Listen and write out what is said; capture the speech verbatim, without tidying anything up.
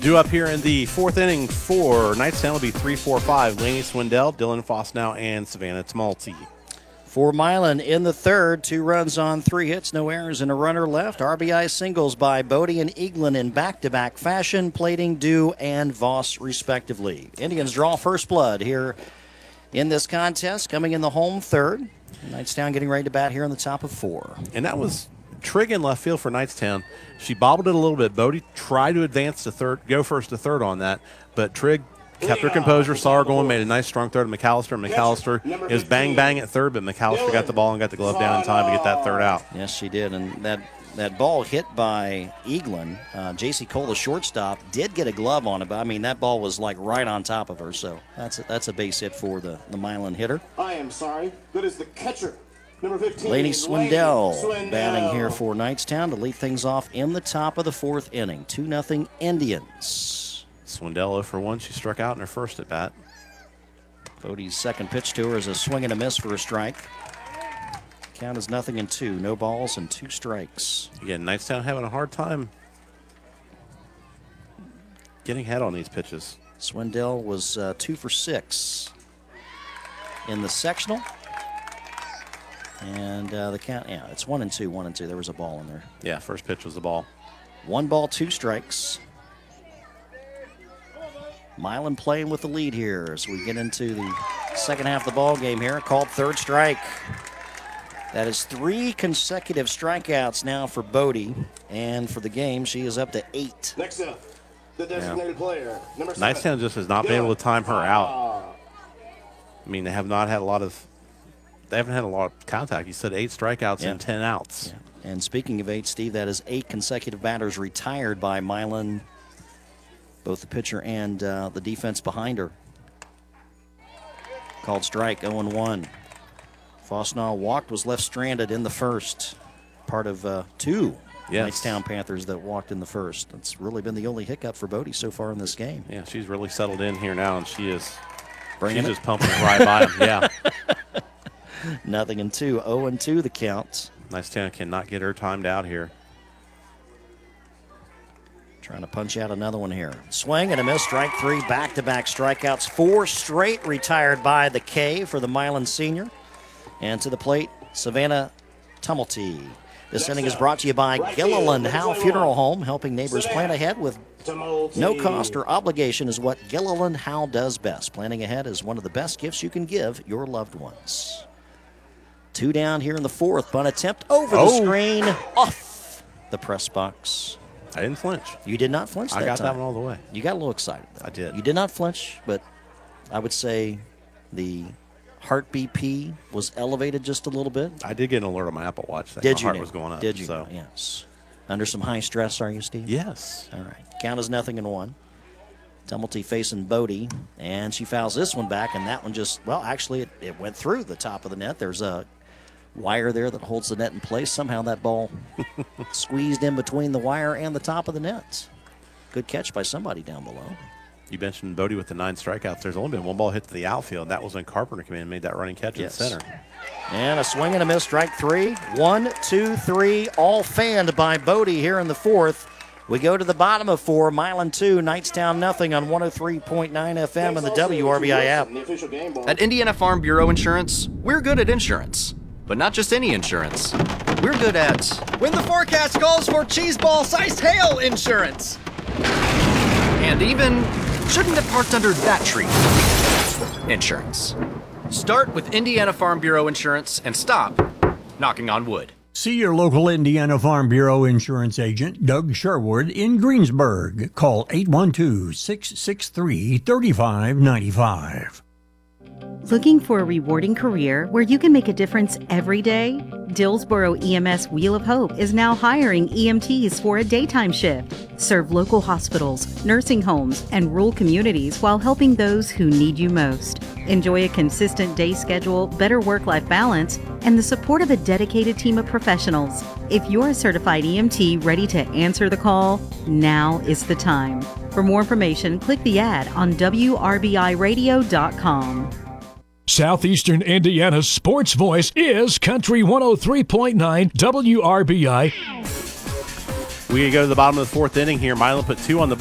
Due up here in the fourth inning for Knightstown will be three four five. Laney Swindell, Dylan Fosnow, and Savannah Tumulty. For Milan in the third, two runs on three hits, no errors, and a runner left. R B I singles by Bodie and Eaglin in back-to-back fashion, plating Dew and Voss respectively. Indians draw first blood here in this contest, coming in the home third. Knightstown getting ready to bat here in the top of four. And that was Trigg in left field for Knightstown. She bobbled it a little bit. Bodie tried to advance to third, go first to third on that, but Trigg kept her composure, saw her going, made a nice strong throw to McAllister. And McAllister is bang bang at third, but McAllister got the ball and got the glove down in time to get that third out. Yes, she did. And that, that ball hit by Eaglin. Uh, J C Cole, the shortstop, did get a glove on it, but I mean, that ball was like right on top of her. So that's a, that's a base hit for the, the Milan hitter. I am sorry. Good as the catcher. Number fifteen. Laney Swindell, Swindell batting here for Knightstown to lead things off in the top of the fourth inning. two nothing Indians. Swindell oh for one. She struck out in her first at bat. Bodie's second pitch to her is a swing and a miss for a strike. Count is nothing and two. No balls and two strikes. Again, Knightstown having a hard time getting ahead on these pitches. Swindell was uh, two for six in the sectional. And uh, the count, yeah, it's one and two, one and two. There was a ball in there. Yeah, first pitch was the ball. One ball, two strikes. Milan playing with the lead here as we get into the second half of the ball game here. Called third strike. That is three consecutive strikeouts now for Bodie. And for the game, she is up to eight. Next up, the designated yeah. player. Number seven. Knightstown just has not been able to time her out. I mean, they have not had a lot of, they haven't had a lot of contact. You said eight strikeouts yeah. and ten outs. Yeah. And speaking of eight, Steve, that is eight consecutive batters retired by Milan. Both the pitcher and uh, the defense behind her. Called strike, oh and one. Fosnaugh walked, was left stranded in the first. Part of uh, two yes. Knightstown Panthers that walked in the first. That's really been the only hiccup for Bodie so far in this game. Yeah, she's really settled in here now, and she is Bringing she's it. just pumping it right by him. Yeah. Nothing and two. oh and two the count. Knightstown cannot get her timed out here. Trying to punch out another one here. Swing and a miss, strike three, back-to-back strikeouts. Four straight retired by the K for the Milan senior. And to the plate, Savannah Tumulty. This inning is brought to you by Gilliland Howe Funeral Home, helping neighbors plan ahead with no cost or obligation is what Gilliland Howe does best. Planning ahead is one of the best gifts you can give your loved ones. Two down here in the fourth. Bunt attempt over oh. the screen, off the press box. I didn't flinch. You did not flinch that I got time. that one all the way. You got a little excited, though. I did. You did not flinch, but I would say the heart B P was elevated just a little bit. I did get an alert on my Apple Watch that did my you heart know? was going up. Did you? So. Know? Yes. Under some high stress, are you, Steve? Yes. All right. Count is nothing in one. Tumulty facing Bodie, and she fouls this one back, and that one just, well, actually, it, it went through the top of the net. There's a wire there that holds the net in place. Somehow that ball squeezed in between the wire and the top of the net. Good catch by somebody down below. You mentioned Bodie with the nine strikeouts. There's only been one ball hit to the outfield. That was when Carpenter came in and made that running catch yes. in the center. And a swing and a miss, strike three. One, two, three, all fanned by Bodie here in the fourth. We go to the bottom of four, Milan two, Knightstown nothing on one oh three point nine F M and the W R B I app. At Indiana Farm Bureau Insurance, we're good at insurance. But not just any insurance. We're good at when the forecast calls for cheeseball-sized hail insurance. And even shouldn't have parked under that tree insurance. Start with Indiana Farm Bureau Insurance and stop knocking on wood. See your local Indiana Farm Bureau insurance agent, Doug Sherwood, in Greensburg. Call eight one two, six six three, three five nine five. Looking for a rewarding career where you can make a difference every day? Dillsboro E M S Wheel of Hope is now hiring E M Ts for a daytime shift. Serve local hospitals, nursing homes, and rural communities while helping those who need you most. Enjoy a consistent day schedule, better work-life balance, and the support of a dedicated team of professionals. If you're a certified E M T ready to answer the call, now is the time. For more information, click the ad on W R B I radio dot com. Southeastern Indiana's sports voice is Country one oh three point nine W R B I. We go to the bottom of the fourth inning here. Milan put two on the